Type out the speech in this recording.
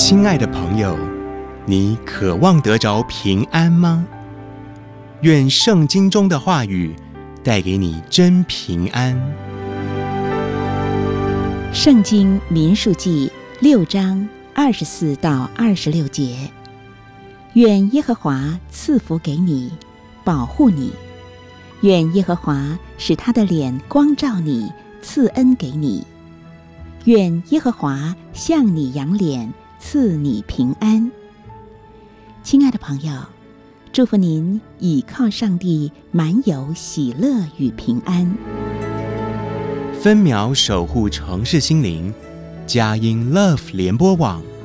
亲爱的朋友，你渴望得着平安吗？愿圣经中的话语带给你真平安。 圣经民数记6章24到26节，愿耶和华赐福给你，保护你；愿耶和华使他的脸光照你，赐恩给你；愿耶和华向你扬脸，赐你平安。亲爱的朋友，祝福您倚靠上帝，满有喜乐与平安。 分秒守护城市心灵，佳音 Love 联播网。